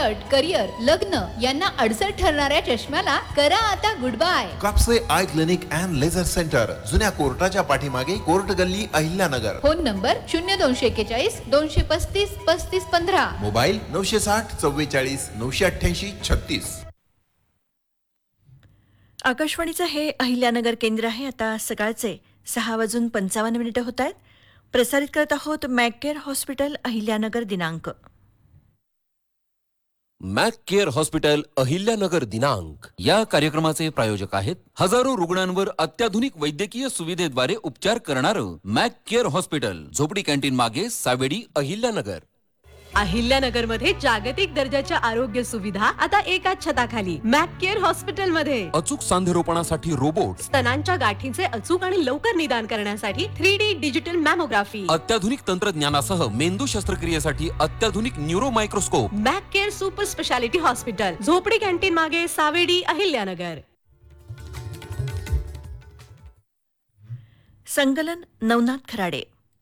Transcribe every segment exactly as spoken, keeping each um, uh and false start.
Result, career, लग्न यांना अडचण ठरणाऱ्या चष्म्याला करा आता good bye. Kapse eye clinic and laser centre, जुन्या कोर्टाच्या पाठीमागे, कोर्ट गल्ली, अहिल्यानगर. फोन नंबर शून्य दोनशे एक्केचाळीस दोनशे पस्तीस पस्तीस पंधरा. मोबाईल नऊशे साठ चव्वेचाळीस नऊशे अठ्ठ्याऐंशी छत्तीस. आकाशवाणीचं हे अहिल्यानगर केंद्र आहे. आता सकाळचे सहा वाजून पंचावन्न मिनिटं होत आहेत. प्रसारित करत आहोत मॅककेअर हॉस्पिटल अहिल्यानगर दिनांक. मॅककेअर हॉस्पिटल अहिल्यानगर दिनांक या कार्यक्रमाचे प्रायोजक आहेत हजारो रुग्णांवर अत्याधुनिक वैद्यकीय सुविधेद्वारे उपचार करणारं मॅककेअर हॉस्पिटल, झोपडी कॅन्टीन मागे, सावेडी, अहिल्यानगर. अहिल्यानगरमध्ये जागतिक दर्जाच्या आरोग्य सुविधा आता एकाच छताखाली मॅककेअर हॉस्पिटल मध्ये. अचूक सांधेरोपणासाठी रोबोट, स्तनांच्या गाठींचे अचूक आणि लवकर निदान करण्यासाठी थ्री डी डिजिटल मॅमोग्राफी, अत्याधुनिक तंत्रज्ञानासह मेंदू शस्त्रक्रियेसाठी अत्याधुनिक neuro microscope. McCare super speciality hospital, झोपडी कॅन्टीन मागे, सावेडी, अहिल्यानगर. संकलन नवनाथ खराडे.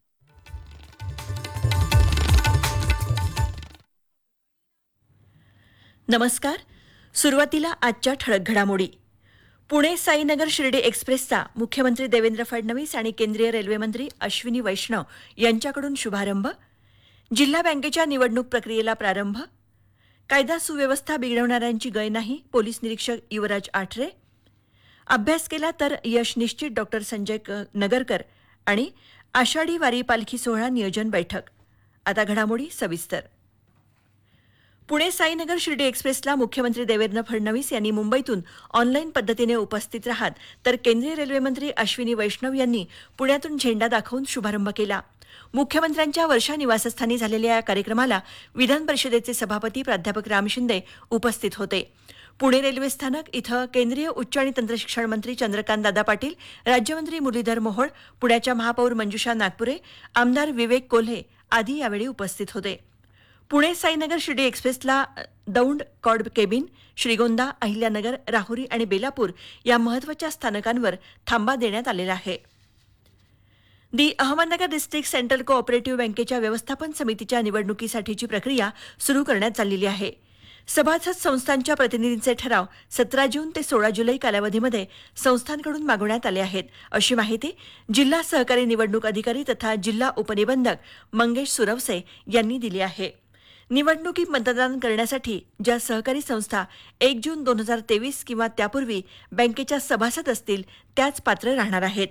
नमस्कार. सुरुवातीला आजच्या ठळक घडामोडी. पुणे साईनगर शिर्डी एक्सप्रेसचा मुख्यमंत्री देवेंद्र फडणवीस आणि केंद्रीय रेल्वे मंत्री अश्विनी वैष्णव यांच्याकडून शुभारंभ. जिल्हा बँकेच्या निवडणूक प्रक्रियेला प्रारंभ. कायदा सुव्यवस्था बिघडवणाऱ्यांची गय नाही, पोलीस निरीक्षक युवराज आठरे. अभ्यास केला तर यश निश्चित, डॉक्टर संजय नगरकर. आणि आषाढी वारी पालखी सोहळा नियोजन बैठक. आता घडामोडी सविस्तर. पुणे साईनगर शिर्डी एक्सप्रेसला मुख्यमंत्री देवेंद्र फडणवीस यांनी मुंबईतून ऑनलाईन पद्धतीने उपस्थित राहत, तर केंद्रीय रेल्वे मंत्री अश्विनी वैष्णव यांनी पुण्यातून झेंडा दाखवून शुभारंभ केला. मुख्यमंत्र्यांच्या वर्षा निवासस्थानी झालेल्या या कार्यक्रमाला विधान परिषदेचे सभापती प्राध्यापक राम शिंदे उपस्थित होते. पुणे रेल्वे स्थानक इथं केंद्रीय उच्च आणि तंत्रशिक्षण मंत्री चंद्रकांत दादा पाटील, राज्यमंत्री मुरलीधर मोहोळ, पुण्याच्या महापौर मंजुषा नागपुरे, आमदार विवेक कोल्हे आदी यावेळी उपस्थित होते. पुणे साईनगर शिर्डी एक्सप्रेसला दौंड, कॉड केबिन, श्रीगोंदा, अहिल्यानगर, राहुरी आणि बेलापूर या महत्त्वाच्या स्थानकांवर थांबा देण्यात आलेला आहे. दि अहमदनगर डिस्ट्रिक्ट सेंट्रल कोऑपरेटिव्ह बँकेच्या व्यवस्थापन समितीच्या निवडणुकीसाठीची प्रक्रिया सुरू करण्यात आलेली आहे. सभासद संस्थांच्या प्रतिनिधींचे ठराव सतरा जून ते सोळा जुलै कालावधीमध्ये संस्थांकडून मागवण्यात आले आहेत, अशी माहिती जिल्हा सहकारी निवडणूक अधिकारी तथा जिल्हा उपनिबंधक मंगेश सुरवसे यांनी दिली आहे. निवडणुकीत मतदान करण्यासाठी ज्या सहकारी संस्था एक जून दोन हजार तेवीस किंवा त्यापूर्वी बँकेच्या सभासद असतील त्याच पात्र राहणार आहेत.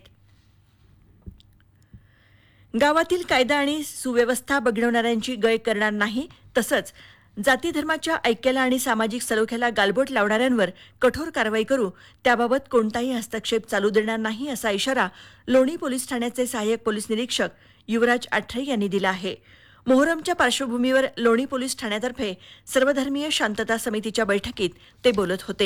गावातील कायदा आणि सुव्यवस्था बिघडवणाऱ्यांची गय करणार नाही, तसंच जाती धर्माच्या ऐक्याला आणि सामाजिक सलोख्याला गालबोट लावणाऱ्यांवर कठोर कारवाई करू, त्याबाबत कोणताही हस्तक्षेप चालू देणार नाही, असा इशारा लोणी पोलीस ठाण्याचे सहाय्यक पोलीस निरीक्षक युवराज आठरे यांनी दिला आहे. मोहरमच्या पार्श्वभूमीवर लोणी पोलीस ठाण्यातर्फे सर्वधर्मीय शांतता समितीच्या बैठकीत ते बोलत होते.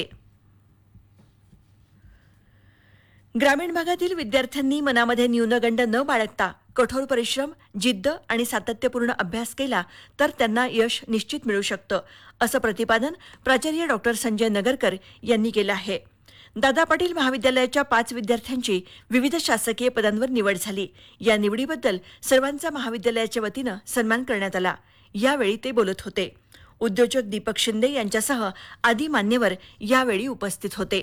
ग्रामीण भागातील विद्यार्थ्यांनी मनामध्ये न्यूनगंड न बाळगता कठोर परिश्रम, जिद्द आणि सातत्यपूर्ण अभ्यास केला तर त्यांना यश निश्चित मिळू शकतं, असं प्रतिपादन प्राचार्य डॉक्टर संजय नगरकर यांनी केलं आहे. दादा पाटील महाविद्यालयाच्या पाच विद्यार्थ्यांची विविध शासकीय पदांवर निवड झाली. या निवडीबद्दल सर्वांचा महाविद्यालयाच्या वतीनं सन्मान करण्यात आला. यावेळी ते बोलत होते. उद्योजक दीपक शिंदे यांच्यासह आदी मान्यवर यावेळी उपस्थित होते.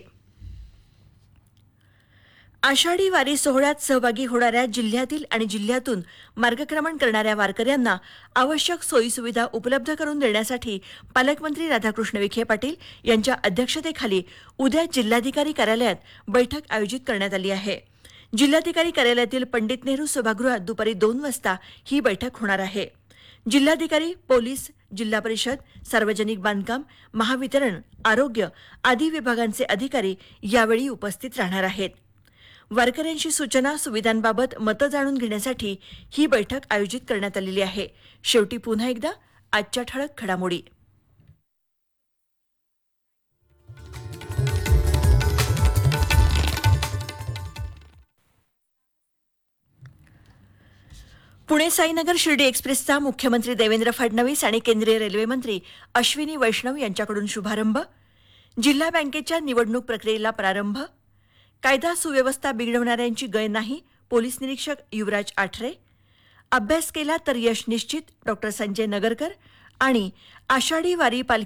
आषाढी वारी सोहळ्यात सहभागी होणाऱ्या जिल्ह्यातील आणि जिल्ह्यातून मार्गक्रमण करणाऱ्या वारकऱ्यांना आवश्यक सोयीसुविधा उपलब्ध करून देण्यासाठी पालकमंत्री राधाकृष्ण विखे पाटील यांच्या अध्यक्षतेखाली उद्या जिल्हाधिकारी कार्यालयात बैठक आयोजित करण्यात आली आहे. जिल्हाधिकारी कार्यालयातील पंडित नेहरू सभागृहात दुपारी दोन वाजता ही बैठक होणार आहे. जिल्हाधिकारी, पोलीस, जिल्हा परिषद, सार्वजनिक बांधकाम, महावितरण, आरोग्य आदी विभागांचे अधिकारी यावेळी उपस्थित राहणार आहेत. वारकऱ्यांची सूचना सुविधांबाबत मतं जाणून घेण्यासाठी ही बैठक आयोजित करण्यात आलेली आहे. शेवटी पुन्हा एकदा आजच्या ठळक घडामोडी. पुणे साईनगर शिर्डी एक्सप्रेसचा मुख्यमंत्री देवेंद्र फडणवीस आणि केंद्रीय रेल्वे मंत्री अश्विनी वैष्णव यांच्याकडून शुभारंभ. जिल्हा बँकेच्या निवडणूक प्रक्रियेला प्रारंभ. कायदा सुव्यवस्था बिघडवणाऱ्यांची गय नाही, पोलीस निरीक्षक युवराज आठरे. अभ्यास केला तर यश निश्चित, डॉक्टर संजय नगरकर. आणि आषाढी वारी पालखी